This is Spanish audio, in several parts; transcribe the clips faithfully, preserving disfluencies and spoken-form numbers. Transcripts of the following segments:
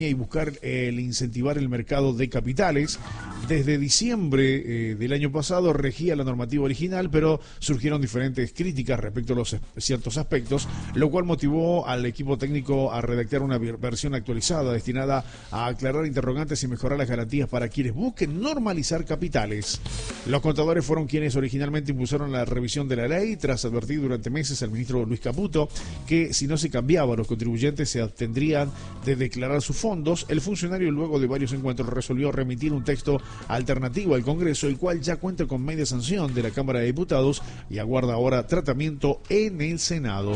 y buscar el incentivar el mercado de capitales. Desde diciembre eh, del año pasado regía la normativa original, pero surgieron diferentes críticas respecto a los ciertos aspectos, lo cual motivó al equipo técnico a redactar una versión actualizada destinada a aclarar interrogantes y mejorar las garantías para quienes busquen normalizar capitales. Los contadores fueron quienes originalmente impulsaron la revisión de la ley, tras advertir durante meses al ministro Luis Caputo que si no se cambiaba, los contribuyentes se abstendrían de declarar sus fondos. El funcionario, luego de varios encuentros, resolvió remitir un texto alternativo al Congreso, el cual ya cuenta con media sanción de la Cámara de Diputados y aguarda ahora tratamiento en el Senado.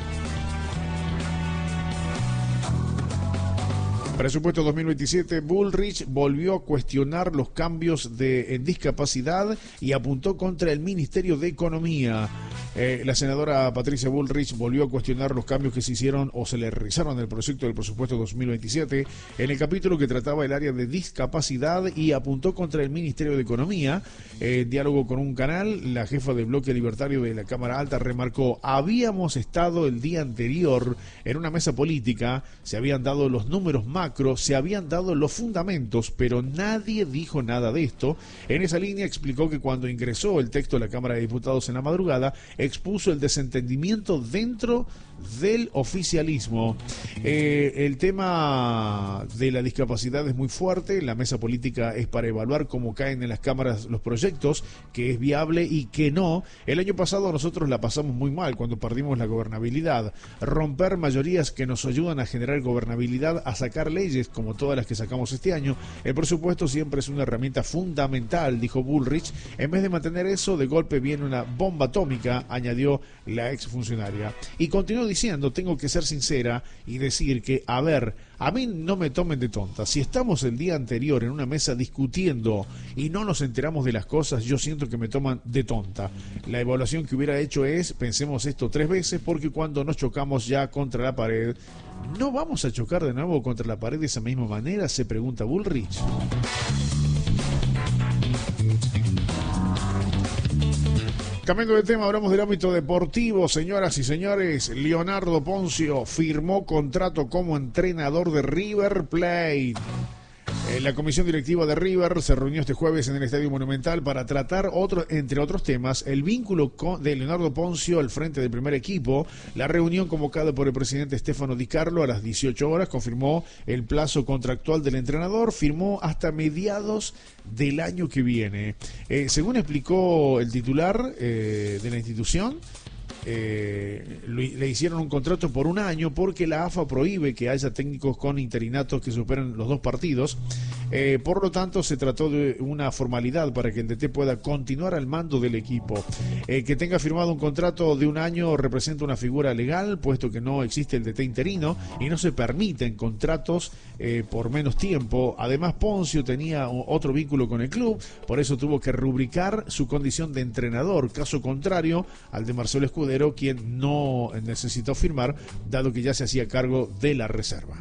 Presupuesto dos mil veintisiete, Bullrich volvió a cuestionar los cambios de, en discapacidad y apuntó contra el Ministerio de Economía. Eh, la senadora Patricia Bullrich volvió a cuestionar los cambios que se hicieron o se le realizaron en el proyecto del presupuesto dos mil veintisiete en el capítulo que trataba el área de discapacidad y apuntó contra el Ministerio de Economía. En diálogo con un canal, la jefa del bloque libertario de la Cámara Alta remarcó: habíamos estado el día anterior en una mesa política, se habían dado los números macro, se habían dado los fundamentos, pero nadie dijo nada de esto. En esa línea explicó que cuando ingresó el texto a la Cámara de Diputados en la madrugada, expuso el desentendimiento dentro del oficialismo. Eh, el tema de la discapacidad es muy fuerte. La mesa política es para evaluar cómo caen en las cámaras los proyectos, que es viable y que no. El año pasado nosotros la pasamos muy mal cuando perdimos la gobernabilidad. Romper mayorías que nos ayudan a generar gobernabilidad, a sacar leyes como todas las que sacamos este año. El presupuesto siempre es una herramienta fundamental, dijo Bullrich. En vez de mantener eso, de golpe viene una bomba atómica, añadió la exfuncionaria. Y continuó diciendo: tengo que ser sincera y decir que, a ver, a mí no me tomen de tonta. Si estamos el día anterior en una mesa discutiendo y no nos enteramos de las cosas, yo siento que me toman de tonta. La evaluación que hubiera hecho es: pensemos esto tres veces, porque cuando nos chocamos ya contra la pared, ¿no vamos a chocar de nuevo contra la pared de esa misma manera?, se pregunta Bullrich. Cambiando de tema, hablamos del ámbito deportivo, señoras y señores. Leonardo Ponzio firmó contrato como entrenador de River Plate. La comisión directiva de River se reunió este jueves en el Estadio Monumental para tratar, otro, entre otros temas, el vínculo con, de Leonardo Ponzio al frente del primer equipo. La reunión, convocada por el presidente Stefano Di Carlo a las dieciocho horas, confirmó el plazo contractual del entrenador. Firmó hasta mediados del año que viene. Eh, según explicó el titular eh, de la institución, Eh, le hicieron un contrato por un año porque la A F A prohíbe que haya técnicos con interinatos que superen los dos partidos. Eh, por lo tanto, se trató de una formalidad para que el D T pueda continuar al mando del equipo. Eh, que tenga firmado un contrato de un año representa una figura legal, puesto que no existe el D T interino y no se permiten contratos eh, por menos tiempo. Además, Ponzio tenía otro vínculo con el club, por eso tuvo que rubricar su condición de entrenador, caso contrario al de Marcelo Escudero, quien no necesitó firmar, dado que ya se hacía cargo de la reserva.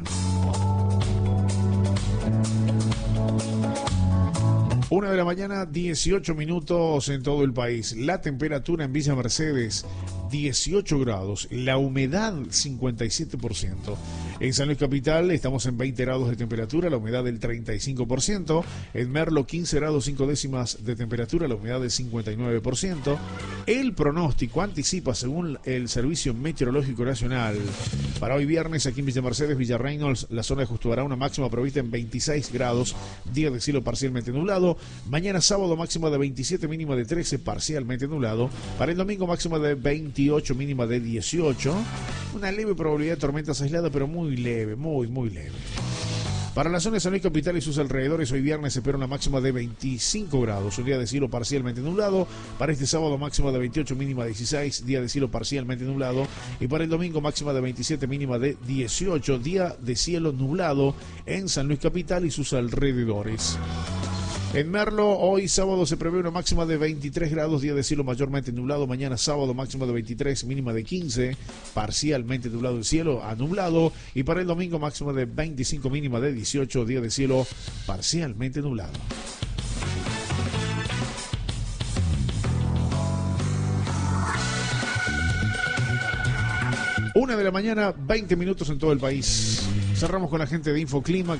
Una de la mañana, dieciocho minutos en todo el país. La temperatura en Villa Mercedes, dieciocho grados. La humedad, cincuenta y siete por ciento. En San Luis Capital estamos en veinte grados de temperatura, la humedad del treinta y cinco por ciento. En Merlo, quince grados cinco décimas de temperatura, la humedad del cincuenta y nueve por ciento. El pronóstico anticipa, según el Servicio Meteorológico Nacional, para hoy viernes aquí en Villa Mercedes, Villa Reynolds, la zona de Justo Vará, una máxima prevista en veintiséis grados, día de cielo parcialmente nublado. Mañana sábado, máxima de veintisiete, mínima de trece, parcialmente nublado. Para el domingo, máxima de veintiocho, mínima de dieciocho. Una leve probabilidad de tormentas aisladas, pero muy leve, muy, muy leve. Para la zona de San Luis Capital y sus alrededores, hoy viernes se espera una máxima de veinticinco grados, un día de cielo parcialmente nublado. Para este sábado, máxima de veintiocho, mínima de dieciséis, día de cielo parcialmente nublado. Y para el domingo, máxima de veintisiete, mínima de dieciocho, día de cielo nublado en San Luis Capital y sus alrededores. En Merlo, hoy sábado se prevé una máxima de veintitrés grados, día de cielo mayormente nublado. Mañana sábado, máxima de veintitrés, mínima de quince, parcialmente nublado el cielo, a nublado. Y para el domingo, máxima de veinticinco, mínima de dieciocho, día de cielo parcialmente nublado. Una de la mañana, veinte minutos en todo el país. Cerramos con la gente de Infoclima.